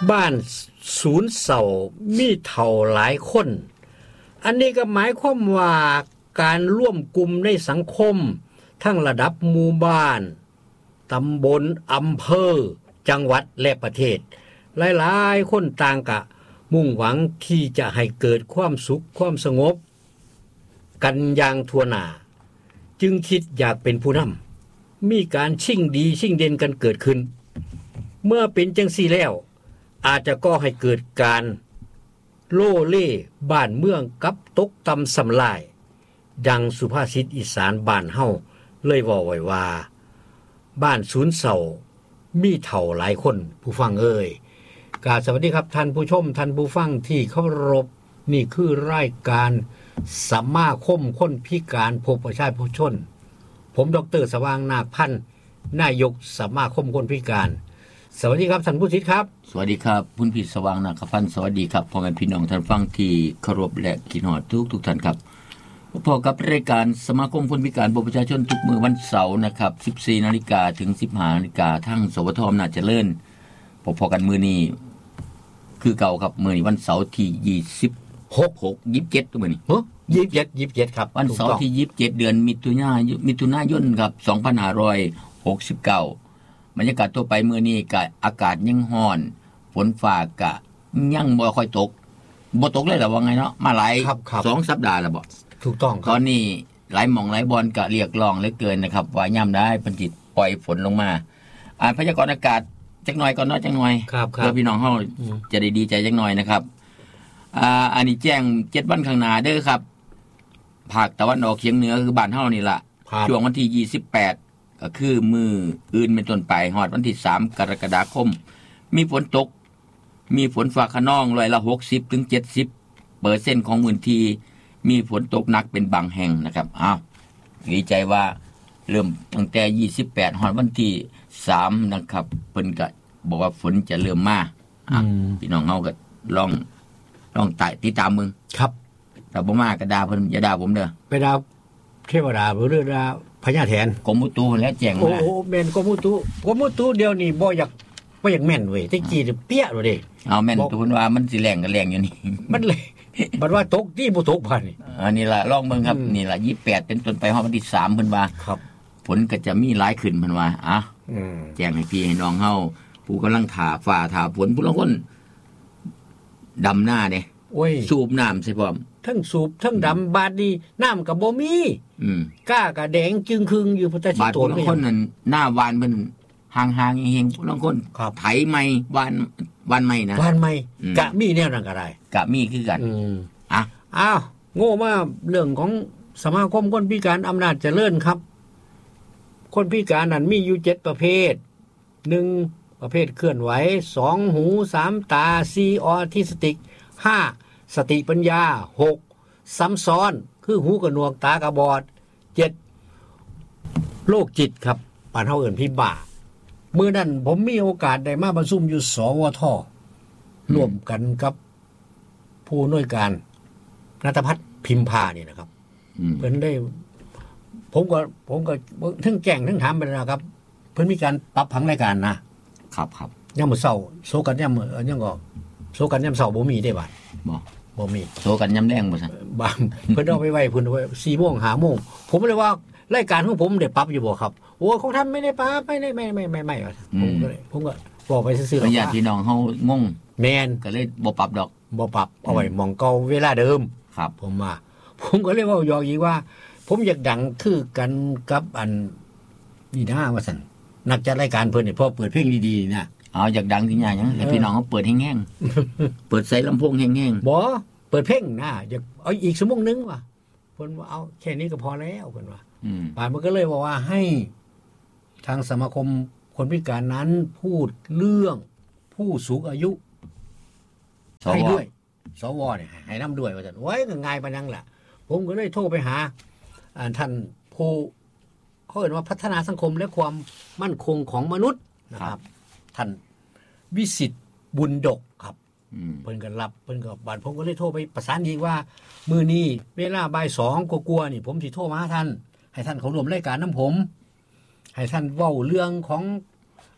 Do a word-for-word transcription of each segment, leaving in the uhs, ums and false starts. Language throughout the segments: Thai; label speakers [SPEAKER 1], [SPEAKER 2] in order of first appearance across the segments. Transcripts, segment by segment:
[SPEAKER 1] บ้านศูนย์เสามีเฒ่าหลายคนอันนี้ก็หมายความว่าการร่วมกลุ่มในสังคมทั้งระดับหมู่บ้านตำบลอำเภอจังหวัดและประเทศหลายๆคนต่างกะมุ่งหวังที่จะให้เกิดความสุขความสงบกันอย่างทั่วหน้าจึงคิดอยากเป็นผู้นำมีการชิ่งดีชิ่งเด่นกันเกิดขึ้นเมื่อเป็นจังซี่แล้วอาจจะก่อให้เกิดการโล่เล่บ้านเมืองกับตกต่ำสำลายดังสุภาษิตอีสานบ้านเฮาเลยเว้าไว้ว่าบ้านศูนย์เสามีเฒ่าหลายคนผู้ฟังเอ่ยกราบสวัสดีครับท่านผู้ชมท่านผู้ฟังที่เคารพนี่คือรายการสมาคมคนพิการพบประชาชนผมดร.สว่างนาคพันธ์นายกสมาคมคนพิการสวัสดีครับท่านผู้ชมครับ
[SPEAKER 2] สวัสดีครับคุณพี่สว่างนาคพันธ์สวัสดีครับพ่อแม่พี่น้องท่านฟังที่เคารพและคิดฮอดทุกทุกท่านครับพบกับรายการสมาคมคนพิการพบประชาชนทุกมื้อวันเสาร์นะครับ สิบสี่นาฬิกา ถึง สิบห้านาฬิกาทางสวทอำนาจเจริญพบกันมื้อนี้คือเก่าครับมื้อนี้วันเสาร์ที่ยี่สิบหก ยี่สิบเจ็ดมื้อนี้
[SPEAKER 1] ฮะยี่สิบเจ็ด ยี่สิบเจ็ดครับ
[SPEAKER 2] วันเสาร์ที่ยี่สิบเจ็ดเดือนมิถุนายนมิถุนายนครับสองพันห้าร้อยหกสิบเก้าบรรยากาศทั่วไปมื้อนี้ก็อากาศยังร้อนฝนฟ้าก็ยังบ่ค่อยตกบ่ตกเลยล่ะว่าไงเนาะมาหลายสองสัปดาห์แล้วบ่
[SPEAKER 1] ถูกต้องครับ
[SPEAKER 2] ตอนนี้หลายหม่องหลายบอนก็เรียกร้องเหลือเกินนะครับว่ายามได้เพิ่นสิปล่อยฝนลงมาอ่านพยากรณ์อากาศจักหน่อยก่อนเนาะจักหน่อยเพื่อพี่น้องเฮาจะได้ดีใจจักหน่อยนะครับอ่าอันนี้แจ้งเจ็ดวันข้างหน้าเด้อครับภาคตะวันออกเฉียงเหนือคือบ้านเฮานี่ล่ะช่วงวันที่ยี่สิบแปดก็คือมื้ออื่นเป็นต้นไปฮอดวันที่สามกรกฎาคมมีฝนตกมีฝนฟ้าคะนองร้อยละหกสิบถึงเจ็ดสิบเปอร์เซ็นต์ของพื้นที่มีฝนตกหนักเป็นบางแห่งนะครับอ้าวดีใจว่าเริ่มตั้งแต่ยี่สิบแปดฮอดวันที่สามนะครับเพิ่นก็บอกว่าฝนจะเริ่มมาอ่ะพี่น้องเฮาก็ลองลองติดตามมึง
[SPEAKER 1] ครับ
[SPEAKER 2] ถ้าบ่มาก็ด่าเพิ่นอย่าด่าผมเด้อ
[SPEAKER 1] ไปด่าเทวดาบ่หรือด่าพญาแถน
[SPEAKER 2] กรมอุตุแล้วแจ้งมา
[SPEAKER 1] โอ้แม่นกรมอุตุกรมอุตุเดี๋ยวนี้บ่อยากบ่อยากแม่นเว้ยแต่กี้เปี้ยโลดเด้
[SPEAKER 2] เอาแม่นตัวเพิ่นว่ามันสิแรงก็แรงอยู่นี่
[SPEAKER 1] มันเลยบัดว่าตกที่บ่ตกพันนี่
[SPEAKER 2] อันนี้ล่ะลองเบิ่งครับนี่ล่ะยี่สิบแปดเป็นต้นไปฮอดวันที่สามเพิ่นว่า
[SPEAKER 1] ครับ
[SPEAKER 2] ฝนก็จะมีหลายขึ้นเพิ่นว่าอ่ะอืมแจ้งให้พี่ให้น้องเฮาผู้กำลังท่าฟ้าท่าฝนผู้ลางคนดำหน้าเด้
[SPEAKER 1] โอ้ย
[SPEAKER 2] สูบน้ำใช่พร้อม
[SPEAKER 1] ทั้งสูบทั้งดำบาดนี้น้ำก็บ่มี
[SPEAKER 2] อืม
[SPEAKER 1] ก้าก็แดงจึงครึงอยู่พุทธสิโตน
[SPEAKER 2] บางคนนั่นหน้าหวานเพิ่นห่างๆเฮงๆผู้ลางคนไถใหม่หวานหวานใหม่นะ
[SPEAKER 1] หวานใหม่กะมีแนวนั้นก็ได้
[SPEAKER 2] กะมีคือกัน
[SPEAKER 1] อืม
[SPEAKER 2] อ่ะ
[SPEAKER 1] อ้าวโง่มาเรื่องของสมาคมคนพิการอำนาจเจริญครับคนพิการนั้นมีอยู่เจ็ดประเภทหนึ่งประเภทเคลื่อนไหวสองหูสามตาสี่ออทิสติกห้าสติปัญญาหกซ้ำซ้อนคือหูกระหนวกตากระบอดเจ็ดโรคจิตครับปานเฮาเอิ้นพี่บ้าเมื่อนั้นผมมีโอกาสได้มาประชุมอยู่สวทร่วมกันกับผู้อำนวยการณัฐพัฒน์พิมพานี่นะครับเพิ่นได้ผมก็ผมก็ทั้งแจ้งทั้งถามไปแล้วครับเพิ่นมีการปรับผังรายการนะครับ
[SPEAKER 2] ครับ
[SPEAKER 1] ยามมื้อเช้าโซกันยามมื้อยังก็โซกันยามเช้าบ่มีได้บาด
[SPEAKER 2] บ่
[SPEAKER 1] บ่มี
[SPEAKER 2] โซกันยามแลงบ่ซั่น
[SPEAKER 1] บางเพิ่นเอาไปไว้เพิ่นไว้สี่โมงห้าโมงผมเลยว่ารายการของผมได้ปรับอยู่บ่ครับโอ้ของท่านไม่ได้ปรับไม่ได้ไม่ไม่ไม่ไม่ผมก็เลยผมก็บอกไปซื่อๆ
[SPEAKER 2] ว่าญาติพี่น้องเฮางง
[SPEAKER 1] แม่น
[SPEAKER 2] ก็เลยบ่ปรับดอก
[SPEAKER 1] บ่ปรับเอาไว้หม่องเก่าเวลาเดิม
[SPEAKER 2] ครับ
[SPEAKER 1] ผมว่าผมก็เลยเว้ายอกอีกว่าผมอยากดังคือกันกับอันนี่นะว่าซั่นนักจัดรายการเพิ่นนี่พอเปิดเพลงดีๆนะ
[SPEAKER 2] เอาอยากดังสิหยังให้พี่น้องเฮาเปิดแห้งๆเปิดใส่ลำโพงแห้ง
[SPEAKER 1] ๆบ่เปิดเพลงนะอยากเอาอีกชั่วโมงนึงว่ะเพิ่นว่าเอาแค่นี้ก็พอแล้วเพิ่นว่า
[SPEAKER 2] อืม
[SPEAKER 1] ป่านมันก็เลยบอกว่าให้ทางสมาคมคนพิการนั้นพูดเรื่องผู้สูงอายุให้ด้วยสวเนี่ยให้นำด้วยว่าซั่นโอ้ยก็ง่ายปานนั้นแหละผมก็เลยโทรไปหาอ่าท่านผู้เขาเรียกว่าพัฒนาสังคมและความมั่นคงของมนุษย์นะครับท่านวิสิทธิ์บุญดกครับเพิ่นก็รับเพิ่นก็บัดผมก็เลยโทรไปประสานอีกว่ามื้อนี้เวลาบ่ายสองกว่าๆนี่ผมสิโทรมาหาท่านให้ท่านเข้าร่วมรายการนำผมให้ท่านเว้าเรื่องของ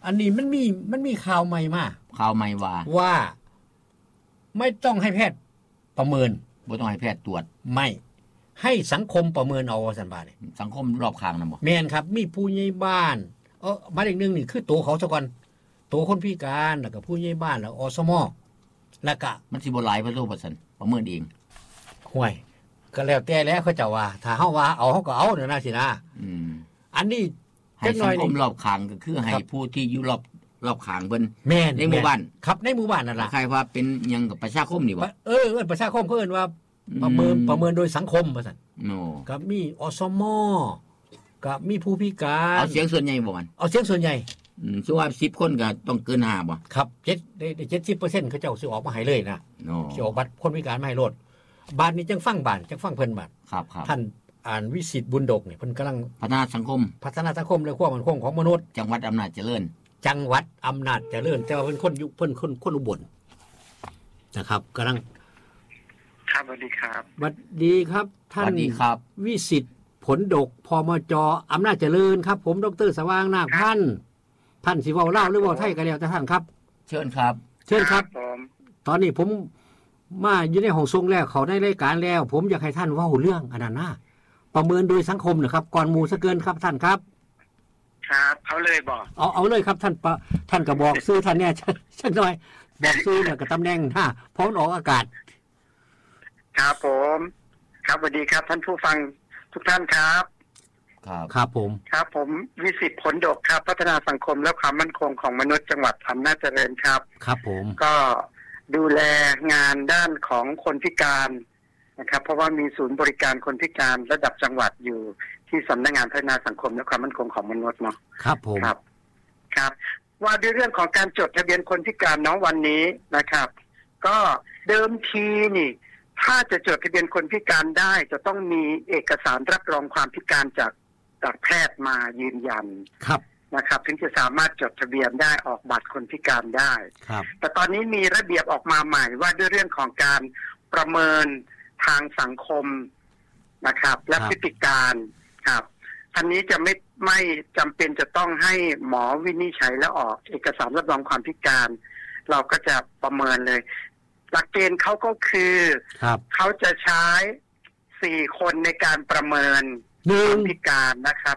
[SPEAKER 1] อันนี้มันมีมันมีข่าวใหม่มา
[SPEAKER 2] ข่าวใหม่ว่า
[SPEAKER 1] ว่าไม่ต้องให้แพทย์ประเมิน
[SPEAKER 2] บ่ต้องให้แพทย์ตรวจ
[SPEAKER 1] ไม่ให้สังคมประเมินเอาว่าซั่นบาดนี่
[SPEAKER 2] สังคมรอบข้างนำบ่
[SPEAKER 1] แม่นครับมีผู้ใหญ่บ้านเอ้อมาอีกนึงนี่คือตัวเขาซะก่อนตัวคนพิการแล้วก็ผู้ใหญ่บ้านแล้วอสมแล้วก็
[SPEAKER 2] มันสิบ่หลายบ่รู้ว่าซั่นประเมินเอง
[SPEAKER 1] ห่วยก็แล้วแต่แล้วเขาเจ้าว่าถ้าเฮาว่าเอาเฮาก็เอานั่นน่ะสินะ
[SPEAKER 2] อืม
[SPEAKER 1] อันนี้
[SPEAKER 2] จักหน่อยนี่สังคมรอบข้างก็คือให้ผู้ที่อยู่รอบรอบข้างเพิ่น
[SPEAKER 1] แม่น
[SPEAKER 2] ในหมู่บ้าน
[SPEAKER 1] ครับในหมู่บ้านนั่นล่ะ
[SPEAKER 2] คล้ายว่าเป็นหยังกับประชาคมนี่บ่
[SPEAKER 1] เออเอิ้นประชาคมเพิ่นว่าประเมินประเมินโดยสังคมว่าซั่น
[SPEAKER 2] โอ้
[SPEAKER 1] ก็มีอสมก็มีผู้พิการ
[SPEAKER 2] เอาเสียงส่วนใหญ่บ่มัน
[SPEAKER 1] เอาเสียงส่วนใหญ่
[SPEAKER 2] อืมสิว่าสิบคนก็ต้องเกินห้าบ่
[SPEAKER 1] ครับเจ็ดได้เจ็ดสิบเปอร์เซ็นต์ เขาเจ้าสิออกมาให้เลยนะ
[SPEAKER 2] โอ้
[SPEAKER 1] สิออกบัตรคนพิการมาให้โลดบ้านนี้จังฟังบ้านจังฟังเพิ่นบัด
[SPEAKER 2] ครับๆ
[SPEAKER 1] ท่านอ่านวิสิตบุญดกนี่เพิ่นกำลัง
[SPEAKER 2] พัฒนาสังคม
[SPEAKER 1] พัฒนาสังคมและความมั่นคงของมนุษย์
[SPEAKER 2] จังหวัดอำนาจเจริญ
[SPEAKER 1] จังหวัดอำนาจเจริญแต่ว่าเพิ่นคนอยู่เพิ่นคนคนอุบลนะครับกำลัง
[SPEAKER 3] ครับสวัสดีครับ
[SPEAKER 1] สวัสดีครับท่านวิสิตผลดกพมจ.อำนาจเจริญครับผมดร.สว่างนาคพันธ์ท่านสิเว้าลาวหรือเว้าไทยก็แล้วแต่ท่านครับ
[SPEAKER 2] เชิญครับ
[SPEAKER 1] เชิญครับตอนนี้ผมมาอยู่ในห้องทรงแล้วเขาได้รายการแล้วผมอยากให้ท่านเว้าเรื่องอันนั้นนะประเมินโดยสังคมนะครับก่อนหมู่ซะเกินครับท่านครับ
[SPEAKER 3] ครับเอาเลยบ่
[SPEAKER 1] เอาเอาเลยครับท่านท่านก็บอกชื่อท่านเนี่ยสักหน่อยบอกชื่อแล้วก็ตำแหน่งฮะพร้อมออกอากาศ
[SPEAKER 3] ครับผมครับสวัสดีครับท่านผู้ฟังทุกท่านครับ
[SPEAKER 2] ครับ
[SPEAKER 1] ครับผม
[SPEAKER 3] ครับผมวิสิตผลดกครับพัฒนาสังคมและความมั่นคงของมนุษย์จังหวัดอำนาจเจริญครับ
[SPEAKER 1] ครับผม
[SPEAKER 3] ก็ดูแลงานด้านของคนพิการนะครับเพราะว่ามีศูนย์บริการคนพิการระดับจังหวัดอยู่ที่สำนักงานพัฒนาสังคมและความมั่นคงของมนุษย์เนาะ
[SPEAKER 1] ครับผม
[SPEAKER 3] ครับครับว่าด้วยเรื่องของการจดทะเบียนคนพิการเนาะวันนี้นะครับก็เดิมทีนี่ถ้าจะจดทะเบียนคนพิการได้จะต้องมีเอกสารรับรองความพิการจากจากแพทย์มายืนยัน
[SPEAKER 1] ครับ
[SPEAKER 3] นะครับถึงจะสามารถจดทะเบียนได้ออกบัตรคนพิการได้
[SPEAKER 1] ครับ
[SPEAKER 3] แต่ตอนนี้มีระเบียบออกมาใหม่ว่าด้วยเรื่องของการประเมินทางสังคมนะครับและพฤติการครับอันนี้จะไม่ไม่จำเป็นจะต้องให้หมอวินิจฉัยและออกเอกสารรับรองความพิการเราก็จะประเมินเลยหลักเกณฑ์เขาก็คือเขาจะใช้สี่คนในการประเมินความพิการนะครับ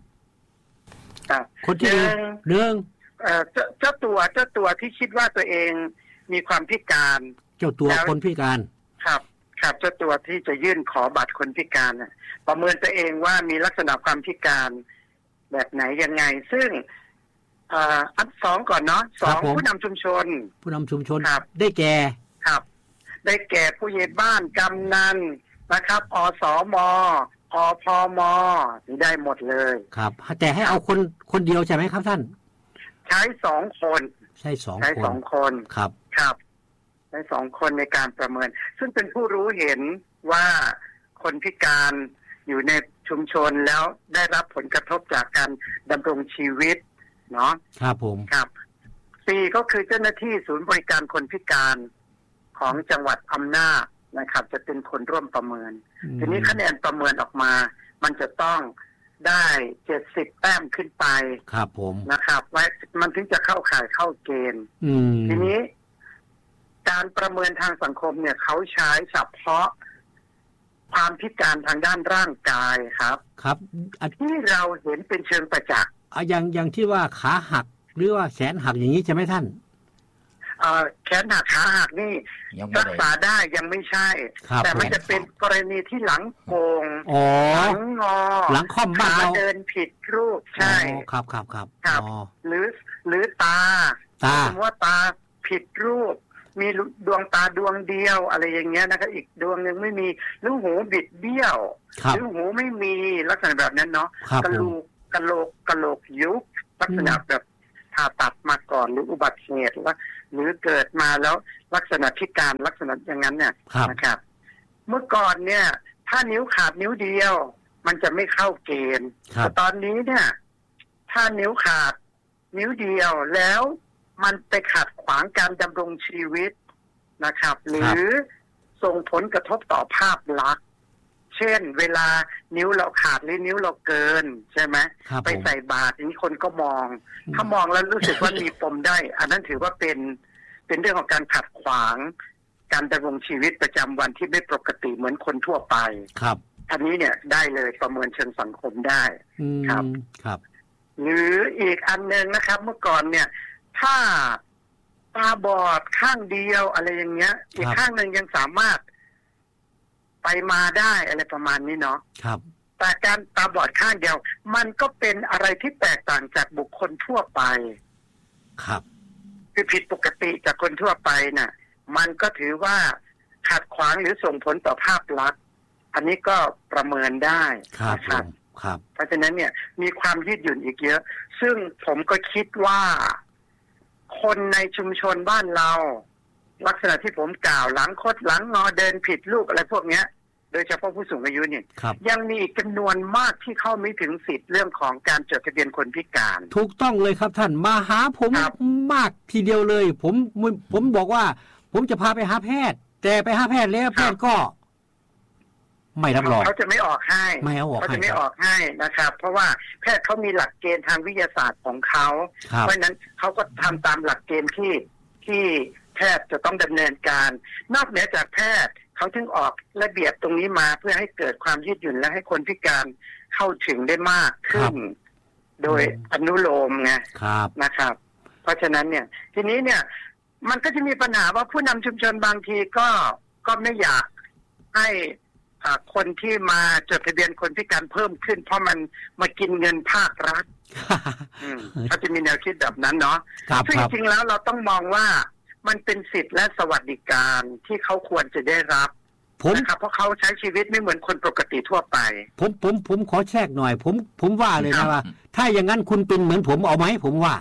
[SPEAKER 1] คนที่หนึ่ง
[SPEAKER 3] เอ่อเจ้าตัวเจ้าตัวที่คิดว่าตัวเองมีความพิการ
[SPEAKER 1] เจ้าตัวคนพิการ
[SPEAKER 3] ครับครับเจ้าตัวที่จะยื่นขอบัตรคนพิการน่ะประเมินตัวเองว่ามีลักษณะความพิการแบบไหนยังไงซึ่งอ่าอันสองก่อนเนาะสองผู้นำชุมชน
[SPEAKER 1] ผู้นำชุมชนได้แก่
[SPEAKER 3] ครับได้แก่ผู้ใหญ่บ้านกำนันนะครับอสมอพมนี่ได้หมดเลย
[SPEAKER 1] ครับแต่ให้เอาคนคนเดียวใช่ไหมครับท่าน
[SPEAKER 3] ใช้สองคน
[SPEAKER 1] ใช้สองคน
[SPEAKER 3] ใช้สองคน
[SPEAKER 1] ครับ
[SPEAKER 3] ครับใช้สองคนในการประเมินซึ่งเป็นผู้รู้เห็นว่าคนพิการอยู่ในชุมชนแล้วได้รับผลกระทบจากการดำรงชีวิตเนาะ
[SPEAKER 1] ครับผม
[SPEAKER 3] ครับสี่ก็คือเจ้าหน้าที่ศูนย์บริการคนพิการของจังหวัดอำนาจนะครับจะเป็นคนร่วมประเมินทีนี้คะแนนประเมินออกมามันจะต้องได้เจ็ดสิบแต้มขึ้นไป
[SPEAKER 1] ครับผม
[SPEAKER 3] นะครับไว้มันถึงจะเข้าข่ายเข้าเกณฑ์ทีนี้การประเมินทางสังคมเนี่ยเขาใช้เฉพาะความพิการทางด้านร่างกายครับ
[SPEAKER 1] ครับ
[SPEAKER 3] ที่เราเห็นเป็นเชิงประจักษ์
[SPEAKER 1] อ่ะอย่างอย่างที่ว่าขาหักหรือว่าแขนหักอย่างนี้ใช่ไหมท่าน
[SPEAKER 3] เอ่อแขนหักขาหักนี่รักษาได้ยังไม่ใช่แต่มันจะเป็นกรณีที่หลังโกงหลังงอ
[SPEAKER 1] หลังค่อมบ้านเรา
[SPEAKER 3] เดินผิดรูปใช่
[SPEAKER 1] ครับครับครับ
[SPEAKER 3] ครับหรือหรือตา
[SPEAKER 1] ตา
[SPEAKER 3] สมมติว่าตาผิดรูปมีดวงตาดวงเดียวอะไรอย่างเงี้ยนะครับอีกดวงนึงไม่มีหรือหูบิดเบี้ยวหรือหูไม่มีลักษณะแบบนั้นเนาะกระโหลกกระโหลกกระโหลกยุบลักษณะแบบผ่าตัดมาก่อนหรืออุบัติเหตุแล้วหรือเกิดมาแล้วลักษณะพิการลักษณะอย่างนั้นเนี่ยนะครับเมื่อก่อนเนี่ยถ้านิ้วขาดนิ้วเดียวมันจะไม่เข้าเกณฑ์แต่ตอนนี้เนี่ยถ้านิ้วขาดนิ้วเดียวแล้วมันไปขัดขวางการดำรงชีวิตนะครับหรือส่งผลกระทบต่อภาพลักษณ์เช่นเวลานิ้วเราขาดหรือนิ้วเราเกินใช่ไหมไปใส่บาตรนี้คนก็มองถ้ามองแล้วรู้สึกว่ามีปมได้อันนั้นถือว่าเป็นเป็นเรื่องของการขัดขวางการดำรงชีวิตประจำวันที่ไม่ปกติเหมือนคนทั่วไป
[SPEAKER 1] ครับ
[SPEAKER 3] อันนี้เนี่ยได้เลยประเมินเชิงสังคมได้ครับ
[SPEAKER 1] ครับ
[SPEAKER 3] หรืออีกอันนึงนะครับเมื่อก่อนเนี่ยถ้าตาบอดข้างเดียวอะไรอย่างเงี้ยอีกข้างนึงยังสามารถไปมาได้อะไรประมาณนี้เนาะ
[SPEAKER 1] ครับ
[SPEAKER 3] แต่การตาบอดข้างเดียวมันก็เป็นอะไรที่แตกต่างจากบุคคลทั่วไป
[SPEAKER 1] ครับ
[SPEAKER 3] คือผิดปกติจากคนทั่วไปน่ะมันก็ถือว่าขัดขวางหรือส่งผลต่อภาพลักษณ์อันนี้ก็ประเมินได้
[SPEAKER 1] ครับครับ
[SPEAKER 3] เพราะฉะนั้นเนี่ยมีความยืดหยุ่นอีกเยอะซึ่งผมก็คิดว่าคนในชุมชนบ้านเราลักษณะที่ผมกล่าวหลังคดหลังงอเดินผิดลูกอะไรพวกเนี้ยโดยเฉพาะผู้สูงอายุเนี่ยยังมีอีกจำนวนมากที่เข้าไม่ถึงสิทธิ์เรื่องของการจดทะเบียนคนพิการ
[SPEAKER 1] ถูกต้องเลยครับท่านมาหาผมมากทีเดียวเลยผมผมบอกว่าผมจะพาไปหาแพทย์แต่ไปหาแพทย์แล้วแพทย์ก็ไม่รับรอง
[SPEAKER 3] เขาจะไม่ออกให้
[SPEAKER 1] ไม่เอาออก
[SPEAKER 3] เขาจะไม่ออกให้นะครับเพราะว่าแพทย์เขามีหลักเกณฑ์ทางวิทยาศาสตร์ของเขาเพราะฉะนั้นเขาก็ทำตามหลักเกณฑ์ที่ที่แพทย์จะต้องดำเนินการนอกเหนือจากแพทย์เขาถึงออกระเบียบตรงนี้มาเพื่อให้เกิดความยืดหยุ่นและให้คนพิการเข้าถึงได้มากขึ้นโดยอนุโลมไงนะครับเพราะฉะนั้นเนี่ยทีนี้เนี่ยมันก็จะมีปัญหาว่าผู้นำชุมชนบางทีก็ก็ไม่อยากให้คนที่มาจดทะเบียนคนพิการเพิ่มขึ้นเพราะมันมากินเงินภาครัฐเขาจะมีแนวคิดแบบนั้นเนาะซึ่งจริงๆแล้วเราต้องมองว่ามันเป็นสิทธิและสวัสดิการที่เขาควรจะได้รับนะครับเพราะเขาใช้ชีวิตไม่เหมือนคนปกติทั่วไป
[SPEAKER 1] ผมผมผมขอแทรกหน่อยผมผมว่าเลยนะว่าถ้าอย่างนั้นคุณเป็นเหมือนผมเอาไหมผมว่า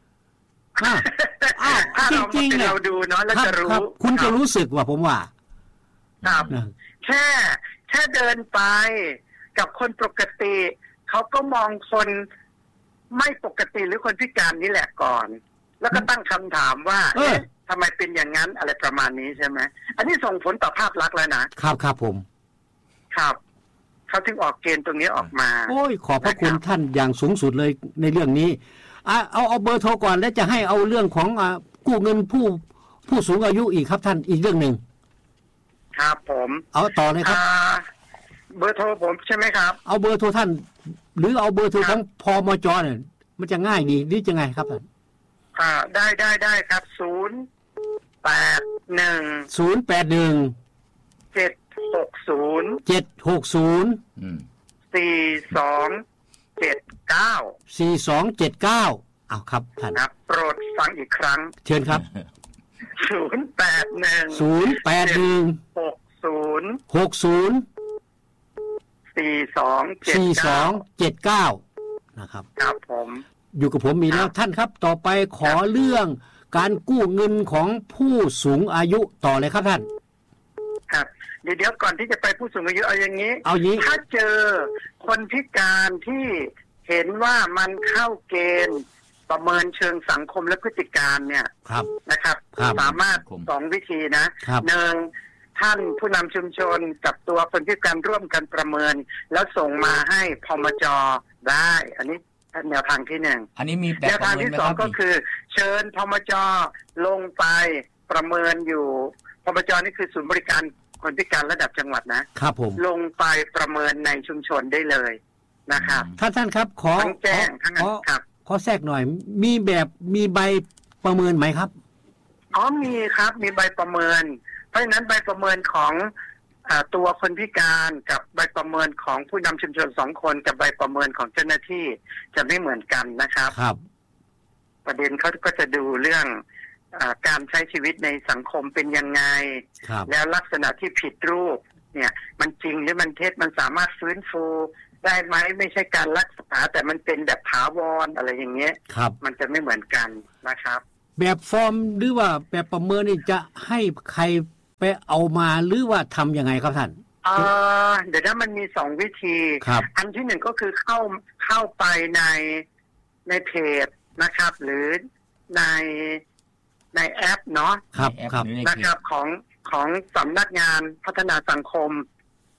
[SPEAKER 3] จริงๆเราดูเนาะแล้วจะรู้
[SPEAKER 1] คุณจะรู้สึกว่าผมว่า
[SPEAKER 3] ครับแค่แค่เดินไปกับคนปกติเขาก็มองคนไม่ปกติหรือคนพิการนี่แหละก่อนแล้วก็ตั้งคำถามว่าเอ๊ะทำไมเป็นอย่างนั้นอะไรประมาณนี้ใช่ไหมอันนี้ส่งผลต่อภาพลักษณ์แล้วนะครับ
[SPEAKER 1] ครับผม
[SPEAKER 3] ครับเขาถึงออกเกณฑ์ตรงนี้ออกมา
[SPEAKER 1] โอ้ยขอบพระคุณท่านอย่างสูงสุดเลยในเรื่องนี้อ่ะเอาเอาเบอร์โทรก่อนแล้วจะให้เอาเรื่องของอ่ากู้เงินผู้ผู้สูงอายุอีกครับท่านอีกเรื่องนึง
[SPEAKER 3] ครับผม
[SPEAKER 1] เอาต่อเลยครับ
[SPEAKER 3] เบอร์โทรผมใช่ไหมครับ
[SPEAKER 1] เอาเบอร์โทรท่านหรือเอาเบอร์โทรของพมจเนี่ยมันจะง่ายดีหรือจะไงครับท่าน
[SPEAKER 3] อ่าได้ได้ได้ครับศูนย์แปดหนึ่ง
[SPEAKER 1] ศูนย์แปดหนึ่ง
[SPEAKER 3] เจ็ดหกศูนย์
[SPEAKER 1] เจ็ดหกศูนย์
[SPEAKER 3] สี่สองเจ็ดเก้า
[SPEAKER 1] สี่สองเจ็ดเก้าเอาครับท่าน
[SPEAKER 3] ครับโปรดฟังอีกครั้ง
[SPEAKER 1] เชิญครับ
[SPEAKER 3] ศูนย์แปดหนึ่ง
[SPEAKER 1] ศูนย์แปดหนึ่ง
[SPEAKER 3] หกศูนย์
[SPEAKER 1] หกศูนย์
[SPEAKER 3] สี่สองเจ็ด
[SPEAKER 1] สี่สองเจ็ดเก้านะครับ
[SPEAKER 3] ครับผม
[SPEAKER 1] อยู่กับผมมีแล้วท่านครับต่อไปขอเรื่องการกู้เงินของผู้สูงอายุต่อเลยครับท่าน
[SPEAKER 3] ครับเดี๋ยวเดี๋ยวก่อนที่จะไปผู้สูงอายุเอาอย่างนี้
[SPEAKER 1] เอางี้
[SPEAKER 3] ถ้าเจอคนพิการที่เห็นว่ามันเข้าเกณฑ์ประเมินเชิงสังคมและพฤติการเนี่ยนะครับสามารถสองวิธีนะหนึ่งท่านผู้นำชุมชนกับตัวคนพิการร่วมกันประเมินแล้วส่งมาให้พมจ.ได้อันนี้แนวทางที่หนึ่ง
[SPEAKER 2] อันนี้มี
[SPEAKER 3] แนวทางที่สองก็คือเชิญพมจ.ลงไปประเมินอยู่พมจ.นี่คือศูนย์บริการคนพิการระดับจังหวัดนะครับ
[SPEAKER 1] ผม
[SPEAKER 3] ลงไปประเมินในชุมชนได้เลยนะครับ
[SPEAKER 1] ท่านท่านครับขอ
[SPEAKER 3] แจ้งทั้งนั้นครับ
[SPEAKER 1] ขอแทรกหน่อยมีแบบมีใบประเมินไหมครับ
[SPEAKER 3] อ๋อมีครับมีใบประเมินเพราะฉะนั้นใบประเมินของอ่าตัวคนพิการกับใบประเมินของผู้นำชุมชนสองคนกับใบประเมินของเจ้าหน้าที่จะไม่เหมือนกันนะครับ
[SPEAKER 1] ครับ
[SPEAKER 3] ประเด็นเขาก็จะดูเรื่องอ่าการใช้ชีวิตในสังคมเป็นยังไงแล้วลักษณะที่ผิดรูปเนี่ยมันจริงหรือมันเท็จมันสามารถฟื้นฟูได้ไหมไม่ใช่การรักษาแต่มันเป็นแบบถาวรอะไรอย่างเงี้ยมันจะไม่เหมือนกันนะครับ
[SPEAKER 1] แบบฟอร์มหรือว่าแบบประเมินนี่จะให้ใครไปเอามาหรือว่าทำยังไงครับท่าน
[SPEAKER 3] อ่าเดี๋ยวนะมันมีสองวิธีอันที่หนึ่งก็คือเข้าเข้าไปในในเพจนะครับหรือในในแอปเนาะ
[SPEAKER 1] ครับครับ
[SPEAKER 3] นะครับของของสำนักงานพัฒนาสังคม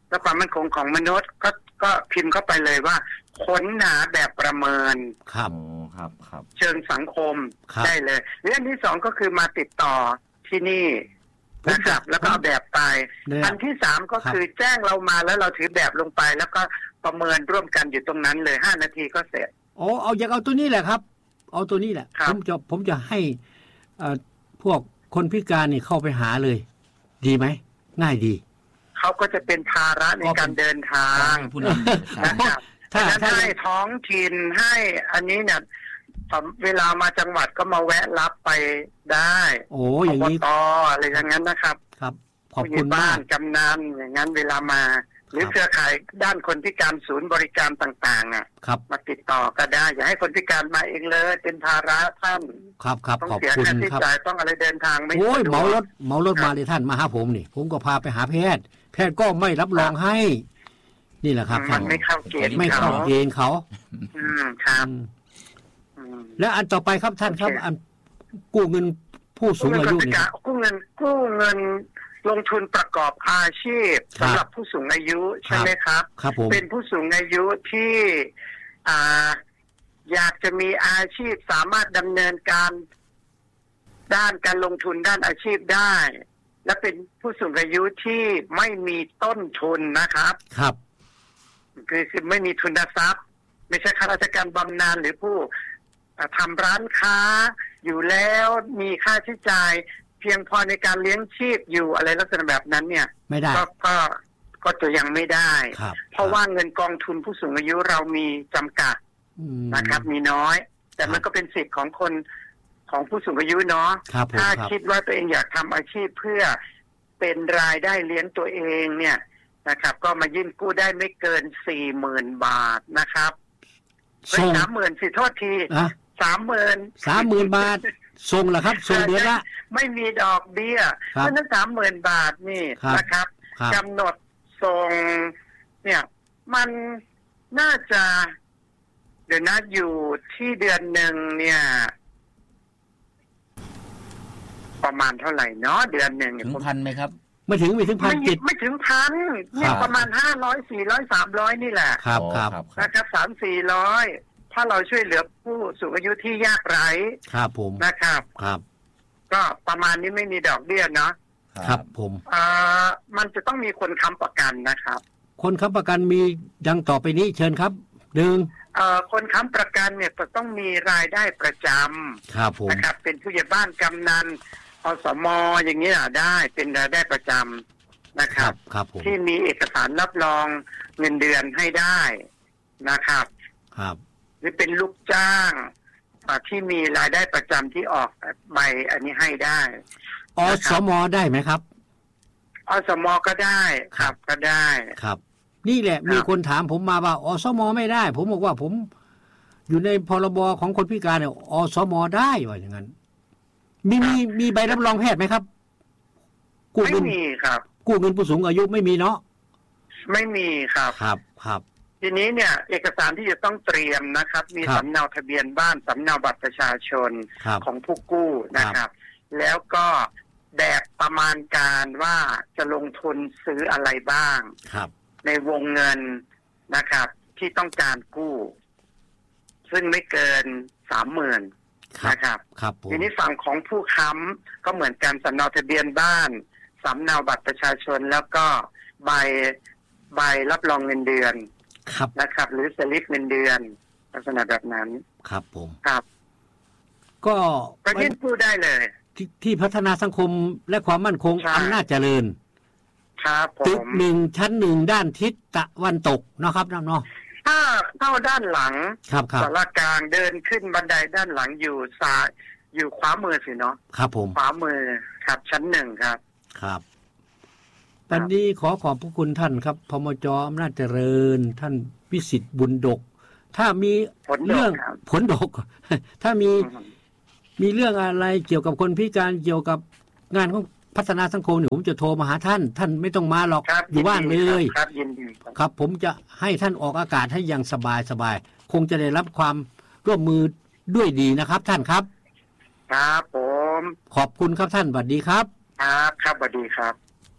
[SPEAKER 3] และความมั่นคงของมนุษย์ก็ก็พิมพ์เข้าไปเลยว่าค้นหาแบบประเมิน
[SPEAKER 2] ครับครับครับ
[SPEAKER 3] เชิงสังคมได้เลยเรื่องที่สองก็คือมาติดต่อที่นี่นะครับแล้วก็เอาแบบไปอันที่สามก็คือแจ้งเรามาแล้วเราถือแบบลงไปแล้วก็ประเมินร่วมกันอยู่ตรงนั้นเลยห้านาทีก็เสร็จ
[SPEAKER 1] โอ้เอาอยากเอาตัวนี้แหละครับเอาตัวนี้แหละผมจะผมจะให้อ่าพวกคนพิการนี่เข้าไปหาเลยดีไหมง่ายดี
[SPEAKER 3] เขาก็จะเป็นภาระในการเดินทางนะครับถ้าให้ท้องถิ่นให้อันนี้เนี่ยเวลามาจังหวัดก็มาแวะรับไปได้
[SPEAKER 1] โอ้อย่างนี้
[SPEAKER 3] ต่ออะไรอย่างนั้นนะครับ
[SPEAKER 1] ครับขอบคุณ
[SPEAKER 3] บ้านกำนันอย่างนั้นเวลามาหรือเครือข่ายด้านคนพิการศูนย์บริการต่างๆอ่ะมาติดต่อก็ได้อย่าให้คนพิการมาเองเลยเป็นภาระท่าน
[SPEAKER 1] ครับครับ
[SPEAKER 3] ขอบคุณครับต้องอะไรเดินทางไม่
[SPEAKER 1] โอ้ยเหมารถเหมารถมาเลยท่านมาหาผมนี่ผมก็พาไปหาแพทย์แพทย์ก็ไม่รับรองให้นี่แหละครับ
[SPEAKER 3] มันไม่เข้าเกณฑ์
[SPEAKER 1] ไม่เข้าเกณฑ์เขา
[SPEAKER 3] อืมครับ
[SPEAKER 1] แล้วอันต่อไปครับท่านครับอันกู้เงินผู้สูงอายุนี่
[SPEAKER 3] กู้เงินกู้เงินลงทุนประกอบอาชีพสำหรับผู้สูงอายุใช่ไหมครับ
[SPEAKER 1] ครับผม
[SPEAKER 3] เป็นผู้สูงอายุที่อ่าอยากจะมีอาชีพสามารถดำเนินการด้านการลงทุนด้านอาชีพได้และเป็นผู้สูงอายุที่ไม่มีต้นทุนนะครับ
[SPEAKER 1] ครับ
[SPEAKER 3] คือคือไม่มีทุนทรัพย์ไม่ใช่ข้าราชการบำนาญหรือผู้ทำร้านค้าอยู่แล้วมีค่าใช้จ่ายเพียงพอในการเลี้ยงชีพอยู่อะไรลักษณะแบบนั้นเนี่ย
[SPEAKER 1] ไม่ได้
[SPEAKER 3] ก็ก็ก็จะยังไม่ได้เพราะว่าเงินกองทุนผู้สูงอายุเรามีจำกัดนะครับมีน้อยแต่มันก็เป็นสิทธิ์ของคนของผู้สูงอายุเนาะถ้าคิดว่าตัวเองอยากทำอาชีพเพื่อเป็นรายได้เลี้ยงตัวเองเนี่ยนะครับก็มายื่นกู้ได้ไม่เกินสี่หมื่นบาทนะครับเป็นสามหมื่นสิโทษทีสามหมื่น
[SPEAKER 1] สามหมื่นบาทส่งเหรอครับส่งเดือนละ
[SPEAKER 3] ไม่มีดอกเบี้ยเพราะนั้นสามหมื่นบาทนี่นะครับกำหนดส่งเนี่ยมันน่าจะเดี๋ยวนะอยู่ที่เดือนหนึ่งเนี่ยประมาณเท่าไหร่เนาะเดือนหนึ่ง
[SPEAKER 2] ถึงพันไหมครับ
[SPEAKER 1] ไม่ถึงไม่ถึงพันจิต
[SPEAKER 3] ไม่ถึงพันเนี่ยประมาณห้าร้อยสี่ร้อยสามร้อยนี่แหละ
[SPEAKER 1] ครับครับ
[SPEAKER 3] นะครับสามสี่ร้อยถ้าเราช่วยเหลือผู้สูงอายุที่ยากไร้
[SPEAKER 1] ครับผม
[SPEAKER 3] นะครับ
[SPEAKER 1] ครับ
[SPEAKER 3] ก็ประมาณนี้ไม่มีดอกเบี้ยเนาะ
[SPEAKER 1] ครับผม
[SPEAKER 3] อ่ามันจะต้องมีคนค้ำประกันนะครับ
[SPEAKER 1] คนค้ำประกันมีดังต่อไปนี้เชิญครับหนึ่ง
[SPEAKER 3] เอ่อคนค้ำประกันเนี่ยจะต้องมีรายได้ประจำ
[SPEAKER 1] ครับผม
[SPEAKER 3] นะครับเป็นผู้ใหญ่บ้านกำนันอสมอย่างนี้ได้เป็นรายได้ประจำนะครับที่มีเอกสารรับรองเงินเดือนให้ได้นะครับ
[SPEAKER 1] ครับ
[SPEAKER 3] หรือเป็นลูกจ้างที่มีรายได้ประจำที่ออกใบอันนี้ให้ได้
[SPEAKER 1] อสมได้ไหมครับ
[SPEAKER 3] อสมก็ได้ครับก็ได้
[SPEAKER 1] ครับนี่แหละมีคนถามผมมาว่าอสมไม่ได้ผมบอกว่าผมอยู่ในพรบของคนพิการเนี่ยอสมได้ว่าอย่างนั้นมีมีมีใบรับรองแพทย์ไหมครับ
[SPEAKER 3] กู้เงินไม่มีครับ
[SPEAKER 1] กู้เงินผู้สูงอายุไม่มีเนาะ
[SPEAKER 3] ไม่มีครับ
[SPEAKER 1] ครับครับ
[SPEAKER 3] ทีนี้เนี่ยเอกสารที่จะต้องเตรียมนะครับมีสำเนาทะเบียนบ้านสำเนาบัตรประชาชนของผู้กู้นะครับแล้วก็แบบประมาณการว่าจะลงทุนซื้ออะไรบ้างในวงเงินนะครับที่ต้องการกู้ซึ่งไม่เกินสามหมื่นนะครับทีนี้ฝั่งของผู้ค้ำก็เหมือนกันสำเนาทะเบียนบ้านสำเนาบัตรประชาชนแล้วก็ใบใบรับรองเงินเดือนนะครับหรือสลิปเงินเดือนลักษณะแบบนั้น
[SPEAKER 1] ครับผม
[SPEAKER 3] ครับ
[SPEAKER 1] ก็
[SPEAKER 3] ไปยื่นกู้ได้เลย
[SPEAKER 1] ทที่พัฒนาสังคมและความมั่นคงอำนาจเจริญ
[SPEAKER 3] ครับผม
[SPEAKER 1] ตึกหนึ่งชั้นหนึ่งด้านทิศตะวันตกนะครับน้องเนาะ
[SPEAKER 3] ถ้าเข้าด้านหลัง
[SPEAKER 1] ครับครับ
[SPEAKER 3] ศาลากลางเดินขึ้นบันไดด้านหลังอยู่ซ้ายอยู่ขวามือสิเนาะ
[SPEAKER 1] ครับผม
[SPEAKER 3] ขวามือครับชั้นหนึ่งครับ
[SPEAKER 1] ครับตอนนี้ขอขอบพระคุณท่านครับพมจ.อำนาจเจริญท่านวิสิทธิ์บุญดกถ้ามีเรื่องผลดกถ้ามีมีเรื่องอะไรเกี่ยวกับคนพิการเกี่ยวกับงานของพัฒนาสังคมเนี่ยผมจะโทรมาหาท่านท่านไม่ต้องมาหรอกอยู่บ้านเลย
[SPEAKER 3] ครับยินดี
[SPEAKER 1] ครับผมจะให้ท่านออกอากาศให้อย่างสบายสบายคงจะได้รับความร่วมมือด้วยดีนะครับท่านครับ
[SPEAKER 3] ครับผม
[SPEAKER 1] ขอบคุณครับท่านสวัสดีครับ
[SPEAKER 3] ครับครับสวัสดีครับ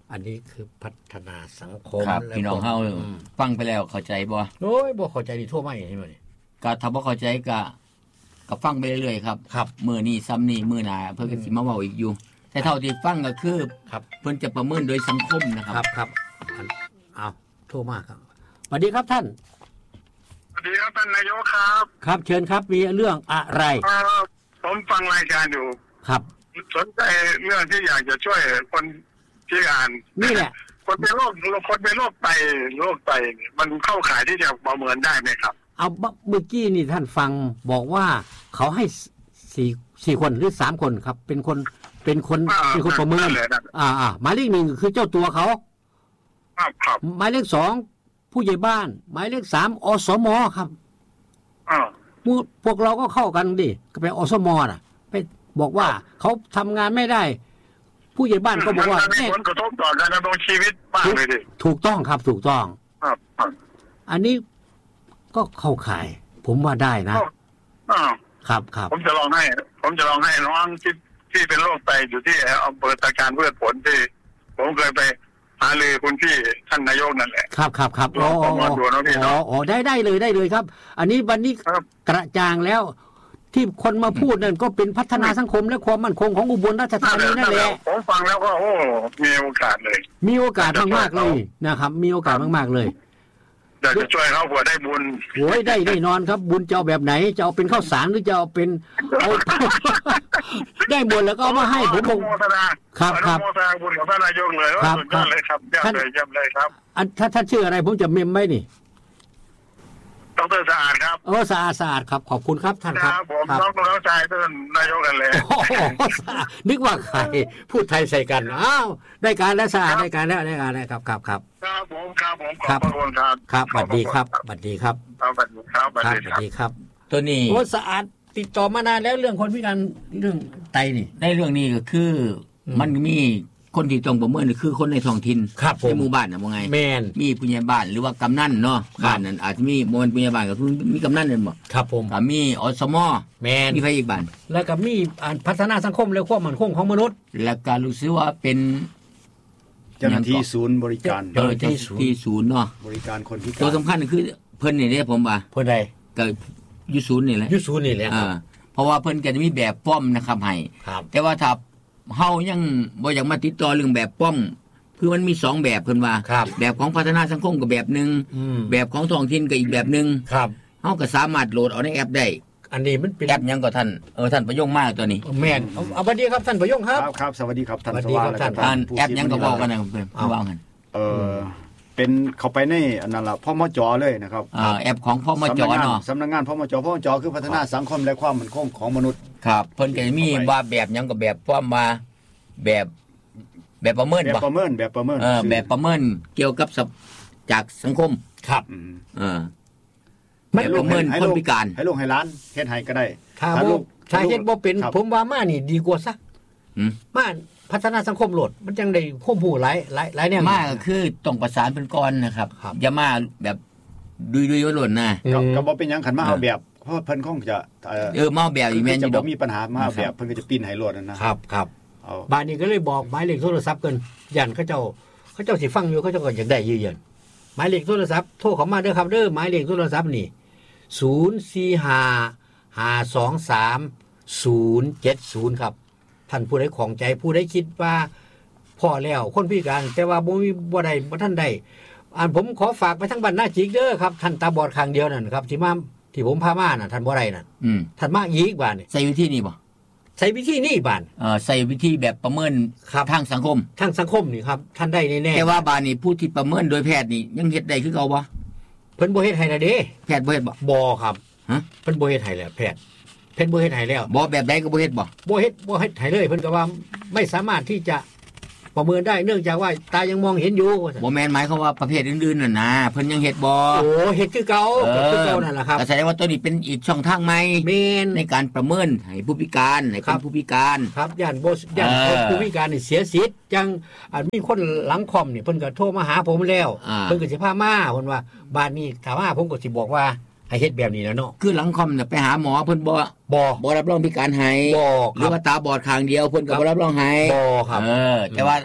[SPEAKER 1] อันนี้คือพัฒนาสังคม
[SPEAKER 2] ครับพี่น้องเฮาฟังไปแล้วเข้าใจบ่
[SPEAKER 1] โอ้ยบ่เข้าใจนี่ทั่วมาอย่างนี้บ่นี่
[SPEAKER 2] ก็ถ้าบ่เข้าใจก็ก็ฟังไปเรื่อยๆครับ
[SPEAKER 1] ครับ
[SPEAKER 2] มื้อนี้ซ้ำนี้มื้อหน้าเพิ่นก็สิมาเว้าอีกอยู่แต่เท่าที่ฟังก็คือ
[SPEAKER 1] ครับ
[SPEAKER 2] เพิ่นจะประเมินโดยสังคมนะครับ
[SPEAKER 1] ครับครับเอาโทรมาครับสวัสดีครับท่าน
[SPEAKER 4] สวัสดีครับท่านนายกครับ
[SPEAKER 1] ครับเชิญครับมีเรื่องอะไร
[SPEAKER 4] ผมฟังรายการอยู่
[SPEAKER 1] ครับ
[SPEAKER 4] สนใจเรื่องที่อยากจะช่วยคนพิการ
[SPEAKER 1] นี่แหละ
[SPEAKER 4] คนเป็นโรคคนเป็นโรคไตโรคไตมันเข้าข่ายที่จะประเมินได้ไหมครับ
[SPEAKER 1] เอาเมื่อกี้นี่ท่านฟังบอกว่าเขาให้สี่สี่คนหรือสามคนครับเป็นคนเป็นคนเป็นคนประเมินอ่าอ่าหมายเลขหนึ่งคือเจ้าตัวเขา
[SPEAKER 4] ครับครับ
[SPEAKER 1] หมายเลขสองผู้ใหญ่บ้านหมายเลขสามอสมครับ
[SPEAKER 4] อ่า
[SPEAKER 1] พวกเราก็เข้ากันดิก็ไปอสมน่ะไปบอกว่าเขาทำงานไม่ได้ผู้ใหญ่บ้านก็บอกว่า
[SPEAKER 4] มีผลกระทบต่อการดำรงชีวิตบ้างเลยดิ
[SPEAKER 1] ถูกต้องครับถูกต้อง
[SPEAKER 4] ครับ
[SPEAKER 1] อันนี้ก็เข้าข่ายผมว่าได้นะ
[SPEAKER 4] อ่า
[SPEAKER 1] ครับครับ
[SPEAKER 4] ผมจะลองให้ผมจะลองให้น้องที่ที่เป็นโรคไตอยู่ที่อำเภอตะการพืชผลที่ผมเคยไปหาลือคุณพี่ท่านนายกนั่นแหละ
[SPEAKER 1] ครับครับครับอ๋ออ๋ออ๋อได้ได้เลยได้เลยครับอันนี้วันนี้กระจ่างแล้วที่คนมาพูดนั่นก็เป็นพัฒนาสังคมและความมั่นคงของอุบลราชธานีนั่นแหละ
[SPEAKER 4] ผมฟังแล้วก็โอ้มีโอกาสเลย
[SPEAKER 1] มีโอกาสมากๆเลยนะครับมีโอกาสมากๆเลย
[SPEAKER 4] อยากจะช่วยเขาเผื่อได้บุญ
[SPEAKER 1] โอ้ยได้แน่นอนครับบุญจะเอาแบบไหนจะเอาเป็นข้าวสารหรือจะเอาเป็นเอาได้หมดแล้วก็เอามาให้ผม
[SPEAKER 4] ผม
[SPEAKER 1] ครับครับ
[SPEAKER 4] โมทนาบุญของท่านนายกเลยสุดยอดเลยครับเยี่ยมเลยเยี่ยมเลยครับ
[SPEAKER 1] อันถ้าท่านชื่ออะไรผมจะเมมไว้นี่
[SPEAKER 4] ดร.สะอาดครับ
[SPEAKER 1] โอ้สะอาดสะอาดครับขอบคุณครับท่านครับ
[SPEAKER 4] ผมน้องน้องชายท่านนายกกันเลย
[SPEAKER 1] นึกว่าใครพูดไทยใส่กันอ้าวได้การแล้วสะอาดได้การแล้วได้การแล้วครับครับครับ
[SPEAKER 4] ครับผมครับผมขอบคุณครับ
[SPEAKER 1] ครับสวัสดีครับสวัสดีครับ
[SPEAKER 4] ครับสวัสดีครับสวั
[SPEAKER 1] สดีครับ
[SPEAKER 2] ตัวนี้
[SPEAKER 1] โอ้สะอาดติดต่อมานานแล้วเรื่องคนพิการเรื่องไตนี่
[SPEAKER 2] ในเรื่องนี้ก็คือมันมีคนที่ต้องประเมินคือคนในท้องถิ่นในหมู่บ้านน่ะว่าไงมีผู้ใหญ่บ้านหรือว่ากำนันเนาะบ้านนั้นอาจจะมีบ่เป็นผู้ใหญ่บ้านก็คือมีกำนันนั่นบ่
[SPEAKER 1] ครับผม
[SPEAKER 2] ก็มีอสม
[SPEAKER 1] แม่น
[SPEAKER 2] มีใครอีกบ้าน
[SPEAKER 1] แล้วก็มีพัฒนาสังคมและความมั่นคงของมนุษย์
[SPEAKER 2] แล้วก็รู้สึกว่าเป็น
[SPEAKER 5] เจ้าหน้าที่ศูนย์บริการ
[SPEAKER 2] เจ้าหน้าที่ศูนย์เนาะ
[SPEAKER 5] บริการคนพิการ
[SPEAKER 2] ตัวสำคัญคือเพิ่นนี่เด้ผมว่า
[SPEAKER 1] เพิ่นใด
[SPEAKER 2] ก็อยู่ศูนย์นี่แหละ
[SPEAKER 1] อยู่ศูนย์นี่แหละ
[SPEAKER 2] อ่าเพราะว่าเพิ่นก็จะมีแบบป้อมนะครับให้แต่ว่าถ้าเฮายังบ่อยากมาติดต่อเรื่องแบบป้อมคือมันมีสองแบบเพิ่นว่าแบบของพัฒนาสังคมก็แบบนึงแบบของท้องถิ่นก็อีกแบบนึง
[SPEAKER 1] ครับ
[SPEAKER 2] เฮาก็สามารถโหลดเอาในแอปได้
[SPEAKER 1] อันนี้มันเป็น
[SPEAKER 2] แอปหยังก็ท่านเออท่านประยงมากตัวนี้
[SPEAKER 1] แม่นเอาสวัสดีครับท่านประยงครับ
[SPEAKER 5] ครับสวัสดีครับท่าน
[SPEAKER 1] สวัสดีครับ
[SPEAKER 2] ท่านแอปหยังก็เว้ากันนะเพิ่นเว้ากัน
[SPEAKER 5] เออเป็นเข้าไปในอันนั้นล่ะพมจ.เลยนะครับ
[SPEAKER 2] อ่าแอปของพมจ.เนาะ
[SPEAKER 5] สำนักงานพมจ.พมจ.คือพัฒนาสังคมและความมั่นคงของมนุษย์
[SPEAKER 2] ครับเพิ่นก็มีว่าแบบหยังก็แบบพร้อมมาแบบแบบประเมิน
[SPEAKER 5] แบบประเมินแบบประเมิน
[SPEAKER 2] เออแบบประเมินเกี่ยวกับจากสังคม
[SPEAKER 1] ครับ
[SPEAKER 2] เออไม่ประเมินคนพิการ
[SPEAKER 5] ให้ลูกให้ล้านเฮ็ดให้ก็ได้
[SPEAKER 1] ถ้าลูกถ้าเฮ็ดบ่เป็นผมว่ามานี่ดีกว่าซะ
[SPEAKER 2] อืม
[SPEAKER 1] มาพัฒนาสังคมโหลดมันจังได้ควบคู่หลายหลายหลายแนว
[SPEAKER 2] มาก็คือต้องประสานเพิ่นก่อนนะครับอย่ามาแบบดุยๆหล่นนะ
[SPEAKER 5] ก็บ่เป็นหยังคันมาเอาแบบเพราะเพิ่นคงจะ
[SPEAKER 2] เออมาแบบอีแม่นอยู่
[SPEAKER 5] บ่มีปัญหามาแบบเพิ่นก็จะปิ้นให้โหลดนั่น
[SPEAKER 1] นะครับครับบ้านนี้ก็เลยบอกหมายเลขโทรศัพท์กันยันเขาเจ้าเขาเจ้าสิฟังอยู่เขาเจ้าก็อยากได้ยืนยันหมายเลขโทรศัพท์โทรเข้ามาเด้อครับเด้อหมายเลขโทรศัพท์นี่ศูนย์ สี่ ห้า ห้า สอง สาม ศูนย์ เจ็ด ศูนย์ครับท่านผู้ใดของใจผู้ใดคิดว่าพอแล้วคนพิการแต่ว่าบ่มีบ่ได้บ่ทันได้อันผมขอฝากไปทั้งบ้านหน้าจิกเด้อครับท่านตาบอดข้างเดียวนั่นครับที่มาที่ผมพามาน่ะท่านบ่ได้นั่น
[SPEAKER 2] อืม
[SPEAKER 1] ท่านมาอีกบ้านนี่
[SPEAKER 2] ใส่วิธีนี้บ่
[SPEAKER 1] ใช้วิธีนี้บ้าน
[SPEAKER 2] เอ่อใส่วิธีแบบประเมินทางสังคม
[SPEAKER 1] ทางสังคมนี่ครับท่านได้แน่
[SPEAKER 2] ๆแต่ว่าบ้านนี่ผู้ที่ประเมินโดยแพทย์นี่ยังเฮ็ดได้คือเก่าบ่
[SPEAKER 1] เพิ่นบ่เฮ็ดให้ละเด้
[SPEAKER 2] แพทย์บ่เฮ็ดบ่
[SPEAKER 1] บ่ครับ
[SPEAKER 2] ฮะ
[SPEAKER 1] เพิ่นบ่เฮ็ดให้แล้วแพทย์เพิ่นบ่เฮ็ดให้แล้ว
[SPEAKER 2] บ่แบบใดก็บ่เฮ็ดบ่
[SPEAKER 1] บ่เฮ็ดบ่เฮ็ดให้เลยเพิ่นก็ว่าไม่สามารถที่จะประเมินได้เนื่องจากว่าตายังมองเห็นอยู่
[SPEAKER 2] บ่แม่นหมายความว่าประเภทอื่นๆน่ะนะเพิ่นยังเฮ็ดบ่
[SPEAKER 1] โอ้เฮ็ดคือเก่าคือเก่านั่นล่ะครับ
[SPEAKER 2] ก็แสดงว่าตัวนี้เป็นอีกช่องทางใหม่
[SPEAKER 1] แม่น
[SPEAKER 2] ในการประเมินให้ผู้พิการให้เป็นผู้พิการ
[SPEAKER 1] ครับย่านบ่ย่านผู้พิการนี่เสียสิทธิ์จังอันมีคนหลังคอมนี่เพิ่นก็โทรมาหาผมแล้วเพิ่นก็สิพามาเพิ่นว่าบ้านนี้ถ้ามาผมก็สิบอกว่าให้เฮ็ดแบบนี้แล้วเนาะ
[SPEAKER 2] คือหลังคอมน่ะไปหาหมอเพิ่นบ่
[SPEAKER 1] บ่
[SPEAKER 2] บ่รับรองพิการให้
[SPEAKER 1] บ่
[SPEAKER 2] หรือว่าตาบอดข้างเดียวเพิ่นก็บ่รับรองให้
[SPEAKER 1] บ่ครับ
[SPEAKER 2] เออแต่ว่า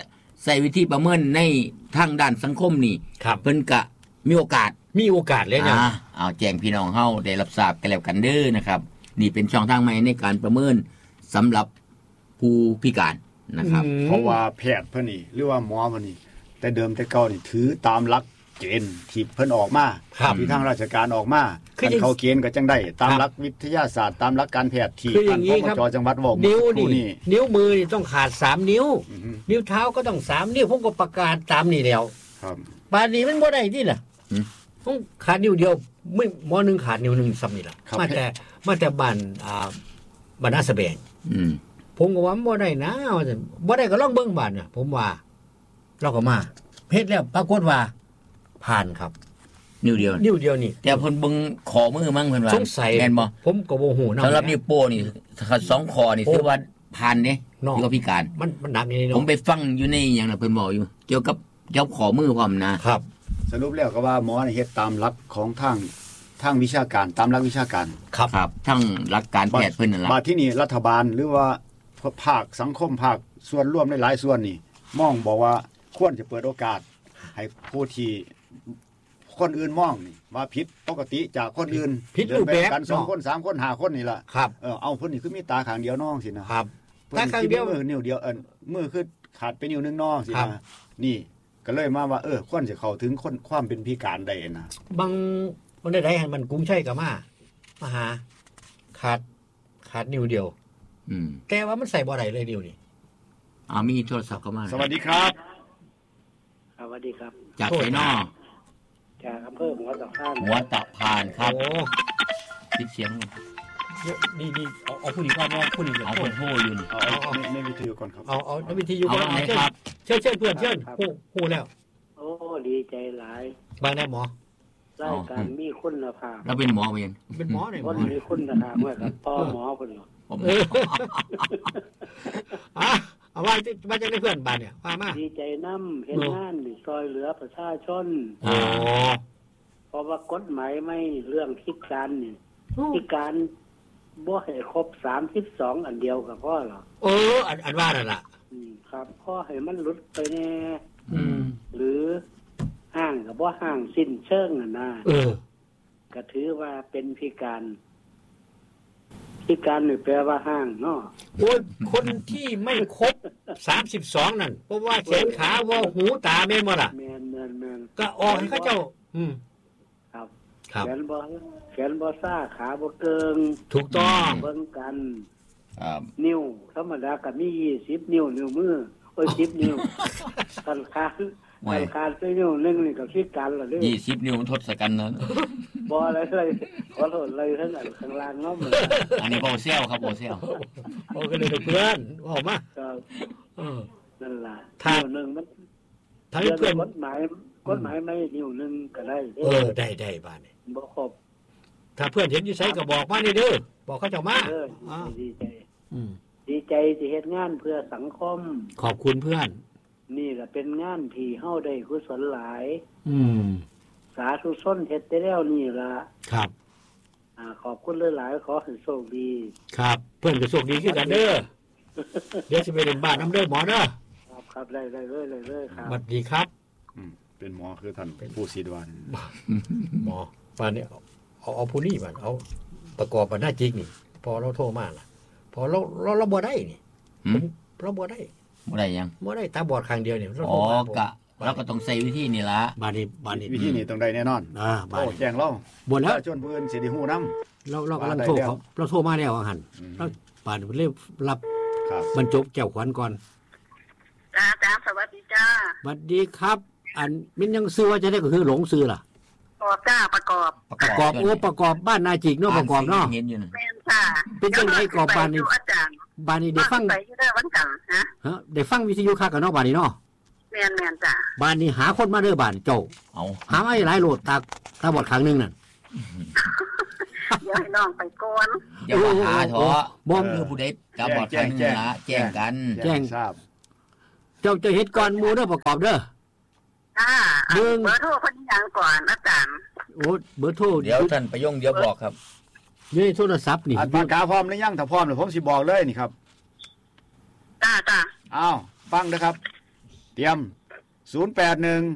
[SPEAKER 2] ใส่วิธีประเมินในทางด้านสังคมนี่เพิ่นก็มีโอกาส
[SPEAKER 1] มีโอกาสเลยนะ
[SPEAKER 2] เอาแจ้งพี่น้องเฮาได้รับทราบกันแล้วกันเด้อนะครับนี่เป็นช่องทางใหม่ในการประเมินสำหรับผู้พิการนะครับ
[SPEAKER 5] เพราะว่าแพทย์เพิ่นนี่หรือว่าหมอเพิ่นนี่แต่เดิมแต่เก่านี่ถือตามหลักเกณฑ์ที่เพิ่นออกมาที่ทางราชการออกมาคันเขาเกณฑ์ก็จังได้ตามหลักวิทยาศาสตร์ตามหลักการแพทย์ที่ทางปปจจังหวัดบอก
[SPEAKER 1] นิ้วนี่นิ้วมือนี่ต้องขาดสามนิ้วนิ้วเท้าก็ต้องสามนิ้วผมก็ประกาศตามนี่แล้ว
[SPEAKER 5] ครับ
[SPEAKER 1] บาดนี้มันบ่ได้ที่ล่ะต้องขาดนิ้วเดียวมื้อหมอนึงขาดนิ้วนึงซ้ำนี่ล่ะมาแต่มาแต่บ้านอ่าบ้านนาสะแบง
[SPEAKER 2] อืม
[SPEAKER 1] ผมก็ว่าบ่ได้นะว่าซั่นบ่ได้ก็ลองเบิ่งบ้านน่ะผมว่าเราก็มาเฮ็ดแล้วปรากฏว่าผ่านครับ
[SPEAKER 2] นิ้วเดียว
[SPEAKER 1] นิ้วเดียวนี่
[SPEAKER 2] แต่เพิ่นเบิ่งขอมือมั้งเพิ่นว่า
[SPEAKER 1] สงสัย
[SPEAKER 2] แม่นบ่
[SPEAKER 1] ผมก็บ่ฮู้นำ
[SPEAKER 2] สำหรับนิ้วโป้นี่ถ้าสองคอนี่ถือว่าผ่านเด้อยู่กับพิการ
[SPEAKER 1] มันมันหนักนี่เนาะ
[SPEAKER 2] ผมไปฟังอยู่ในหยังน่ะเพิ่นบอกอยู่เกี่ยวกับเจ้าขอมือพร้อมนะครับ
[SPEAKER 5] สรุปแล้วก็ว่าหมอนี่เฮ็ดตามหลักของทางทางวิชาการตามหลักวิชาการ
[SPEAKER 2] ครับครับทั้งหลักการแพทย์เพิ่นนั่นล่ะ
[SPEAKER 5] บาดที่นี่รัฐบาลหรือว่าภาคสังคมภาคส่วนร่วมหลายๆส่วนนี่มองบอกว่าควรจะเปิดโอกาสให้ผู้ที่คนอื่นมองนี่ว่าผิดปกติจากคนอื่น
[SPEAKER 1] ผิดรูปแบบ
[SPEAKER 5] กันสองคนสามคนห้าคนนี่ล่ะ
[SPEAKER 1] ครับ
[SPEAKER 5] เออเอาเพิ่นนี่คือมีตาข้างเดียวน้องสินะครับ
[SPEAKER 1] ตาข้างเดียว
[SPEAKER 5] มือนิ้วเดียวเอิ้นมือคือขาดไปนิ้วนึงน้องสินะนี่ก็เลยมาว่าเออควรจะเข้าถึงคนความเป็นพิการได้นะ
[SPEAKER 1] บางมันได้ได้มันกรุงชัยก็มามาหาขาดขาดนิ้วเดียว
[SPEAKER 2] อืม
[SPEAKER 1] แต่ว่ามันใส่บ่ได้เลยนิ้วนี่
[SPEAKER 2] อ่ามีโทรศัพท์เข้ามา
[SPEAKER 5] สวัสดีครับ
[SPEAKER 3] สวัสดีครับ
[SPEAKER 2] จากไสนอ
[SPEAKER 3] จากอำเภอหัวตะพาน
[SPEAKER 2] หัวตะพานครับ
[SPEAKER 1] โอ้
[SPEAKER 2] ติดเสียง
[SPEAKER 1] นี่ๆเอาเอาผู้นี้ก่อนว่าผู้นี้
[SPEAKER 2] เอาโทรอยู่นี่
[SPEAKER 5] เอาเอาในวิทยุก่อนครับ
[SPEAKER 1] เอาเอาในวิทยุก่อนครับเชิญเชิญเพื่อนเชิญฮู้ฮู้แล้ว
[SPEAKER 3] โอ้ดีใจหลาย
[SPEAKER 1] บางแน่หมอ
[SPEAKER 3] รายการมีคุณภาพ
[SPEAKER 2] แล้วเป็นหมอเอง
[SPEAKER 1] เป็นหมอได้หมอ
[SPEAKER 3] มีคุณภาพว่าครับพ่อหมอเพิ่นเนาะ
[SPEAKER 1] อ่ะเอาว่าว่าจังได๋เพื่อนบ้านเนี่ยว่ามา
[SPEAKER 3] ดีใจนำเฮ็ดงานซอยเหลือประชาชน
[SPEAKER 1] อ๋อ
[SPEAKER 3] เพราะว่ากฎหมายไม่เรื่องพิการนี่พิการบ่ให้ครบสามสิบสองอันเดียวก็พอหรอ
[SPEAKER 1] เอออันอันว่านั่นล่ะ
[SPEAKER 3] อืมครับพอให้มันหลุดไปแน่
[SPEAKER 1] อืม
[SPEAKER 3] หรือห่างก็บ่ห่างสิ้นเชิงน่ะนะ
[SPEAKER 1] เออ
[SPEAKER 3] ก็ถือว่าเป็นพิการพิการนี่แปลว่าห่างเนาะ
[SPEAKER 1] โอ้ยคนที่ไม่ครบสามสิบสองนั่นเพราะว่าแขนขาว่าหูตาแม่นบ่ล่ะ
[SPEAKER 3] แม่นๆๆ
[SPEAKER 1] ก็ออกให้เขาเจ้าอืม
[SPEAKER 3] ครับ
[SPEAKER 1] แข
[SPEAKER 3] นบ่แขนบ่ซ่าขาบ่เกิง
[SPEAKER 1] ถูกต้อง
[SPEAKER 3] เบิ่งกัน
[SPEAKER 2] ครับ
[SPEAKER 3] นิ้วธรรมดาก็มียี่สิบนิ้วนิ้วมือโอ้ยสิบนิ้วคันขาคันขาไปนิ้วนึงนี่ก็พิการแล้วเด้อ
[SPEAKER 2] ยี่สิบนิ้วมันทศกัณฐ์นะ
[SPEAKER 3] บ่อะไรเลยขอโทษเลยทั้งอันข้างล่างเนาะ
[SPEAKER 2] อันนี้บ่เซลครับบ่เซล
[SPEAKER 1] โอ้ก็เลยเพื่อนออกมา
[SPEAKER 3] ครับเออนั่นล่ะนิ้วนึงมัน
[SPEAKER 1] ถ้าเพื่อน
[SPEAKER 3] กฎหมายกฎหมายไม่นิ้วนึงก็ได้
[SPEAKER 1] เออได้ๆบ้านนี่
[SPEAKER 3] บ่ครบ
[SPEAKER 1] ถ้าเพื่อนเห็นอยู่ไสก็บอกมานี่เด้อบอกเขาเจ้ามา
[SPEAKER 3] เออดีใจ
[SPEAKER 1] อืม
[SPEAKER 3] ดีใจที่เฮ็ดงานเพื่อสังคม
[SPEAKER 1] ขอบคุณเพื่อน
[SPEAKER 3] นี่แหละเป็นงานที่เฮาได้กุศลหลาย
[SPEAKER 1] อืม
[SPEAKER 3] สาธุชนเฮ็ดได้แล้วนี่ล่ะ
[SPEAKER 1] ครับ
[SPEAKER 3] อ่าขอบคุณหลายๆขอให้โชคดี
[SPEAKER 1] ครับเพื่อนก็โชคดีคือกันเด้อเดี๋ยวสิไปเล่นบ้านนำเด้อหมอเด้อ
[SPEAKER 3] ครับครับได้ๆเลยๆครับ
[SPEAKER 1] สวัสดีครับ
[SPEAKER 5] อืมเป็นหมอคือท่านผู้ศิษย์วาน
[SPEAKER 1] หมอป่านนี้เอาเอาผู้นี้มาเอาประกอบมาหน้าจริงนี่พอเราโทรมาล่ะพอเราเราเราบ่ได้นี่เราบ่ได้
[SPEAKER 2] บ่ได้ยัง
[SPEAKER 1] บ่ได้ตาบอดข้างเดียวนี่
[SPEAKER 2] อ๋อกะเราก็ต้องใช้วิธีนี่ล่ะ
[SPEAKER 1] บาดนี้บาดนี้
[SPEAKER 5] วิธีนี้ต้องได้แน่นอน
[SPEAKER 1] อ่าบาด
[SPEAKER 5] แจ้งเรา
[SPEAKER 1] บ่แล้ว
[SPEAKER 5] จนเพิ่นสิได้ฮู้นำ
[SPEAKER 1] เราเรากำลังโทรเขาเราโทรมาแล้วว่าหั่นเราบาดนี้เพิ่นเลยรับ
[SPEAKER 5] ครับ
[SPEAKER 1] บรรจบแก้วขวัญก่อน
[SPEAKER 3] จ้าจ้าสวัสดีจ้า
[SPEAKER 1] สวัสดีครับอันมินยังซื้อว่าจะได้ก็คือหลงซื้อล่ะ
[SPEAKER 3] ประกอบจ้าประกอบ
[SPEAKER 1] ประกอบโอ้ประกอบบ้านนาจิกเนาะประกอบเนาะ
[SPEAKER 3] แม่นค่ะ
[SPEAKER 1] เป็นจังได๋กอบบ้านนี่บ้านนี้ได้ฟัง
[SPEAKER 3] ไปอยู่ได้วันจันทร์ฮะ
[SPEAKER 1] ฮะได้ฟังวิทยุคักกันเนาะบ้านนี้เนาะ
[SPEAKER 3] แม่นๆจ้ะ
[SPEAKER 1] บ้านนี้หาคนมาเด้อบ้านเจ้า
[SPEAKER 2] เอา
[SPEAKER 1] หามาหลายโลดตาตาบอดข้างนึงนั่น
[SPEAKER 3] เดี๋ยวให้น้องไปก่อน
[SPEAKER 2] อย่าว่าหาเถาะบ่มีผู้ใดตาบอดข้างนึงล่ะแจ้งกัน
[SPEAKER 1] แจ้ง
[SPEAKER 5] ทราบ
[SPEAKER 1] เจ้าจะเฮ็ดก่อนหมู่เด้อประกอบเด้อ
[SPEAKER 3] จ้าเบอร์โทรเพิ่นยังก่อนอาจารย์
[SPEAKER 1] โอ้เบอร์โทร
[SPEAKER 2] เดี๋ยวท่านประยงเดี๋ยวบอกครับ
[SPEAKER 1] นี่โทรศัพท์นี่
[SPEAKER 5] ปากกาพร้อมหรือยังถ้าพร้อมเดี๋ยวผมสิบอกเลยนี่ครับ
[SPEAKER 3] จ้าจ้า
[SPEAKER 5] อ้าวฟังเด้อครับเตรียมศูนย์ แปด หนึ่ง